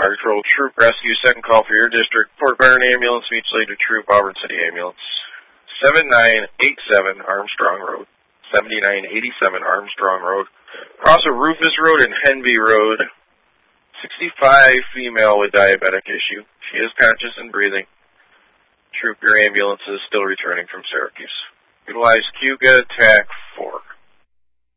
Fire Patrol Troop Rescue, second call for your district. Fort Barron Ambulance meets later Troop, Auburn City Ambulance. 7987 Armstrong Road. 7987 Armstrong Road. Cross of Rufus Road and Henby Road. 65 female with diabetic issue. She is conscious and breathing. Troop, your ambulance is still returning from Syracuse. Utilize QGA TAC 4.